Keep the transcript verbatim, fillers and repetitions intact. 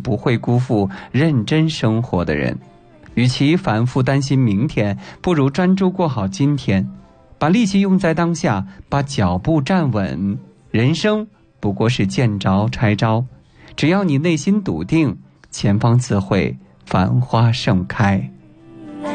不会辜负认真生活的人。与其反复担心明天，不如专注过好今天，把力气用在当下，把脚步站稳。人生不过是见招拆招，只要你内心笃定，前方自会繁花盛开。